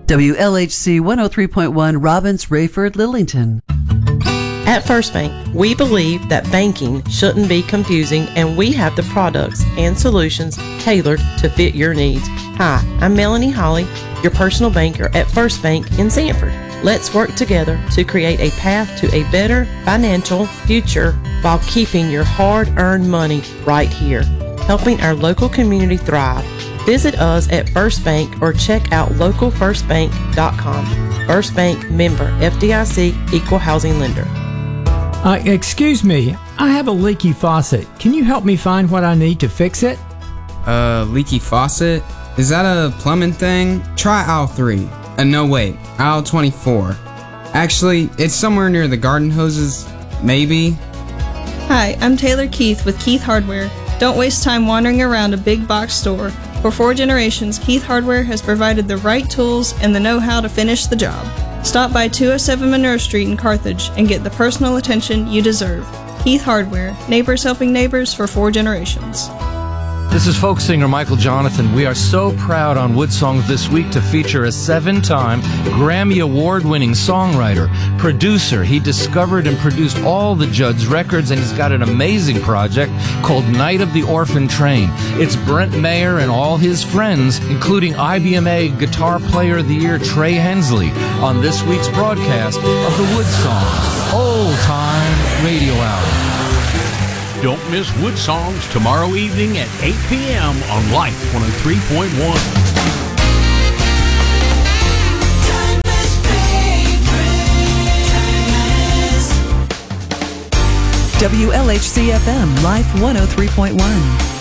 WLHC 103.1 Robbins, Rayford, Lillington. At First Bank, we believe that banking shouldn't be confusing, and we have the products and solutions tailored to fit your needs. Hi, I'm Melanie Holly, your personal banker at First Bank in Sanford. Let's work together to create a path to a better financial future while keeping your hard-earned money right here, helping our local community thrive. Visit us at First Bank or check out localfirstbank.com. First Bank, member FDIC, equal housing lender. Excuse me, I have a leaky faucet. Can you help me find what I need to fix it? Leaky faucet? Is that a plumbing thing? Try aisle 3. No wait, aisle 24. Actually, it's somewhere near the garden hoses. Maybe? Hi, I'm Taylor Keith with Keith Hardware. Don't waste time wandering around a big box store. For 4 generations, Keith Hardware has provided the right tools and the know-how to finish the job. Stop by 207 Monroe Street in Carthage and get the personal attention you deserve. Keith Hardware, neighbors helping neighbors for 4 generations. This is folk singer Michael Jonathan. We are so proud on Wood Songs this week to feature a 7-time Grammy Award-winning songwriter, producer. He discovered and produced all the Judd's records, and he's got an amazing project called Night of the Orphan Train. It's Brent Mayer and all his friends, including IBMA Guitar Player of the Year Trey Hensley, on this week's broadcast of the Wood Songs Old Time Radio Hour. Don't miss Wood Songs tomorrow evening at 8 p.m. on Life 103.1. WLHC FM, Life 103.1.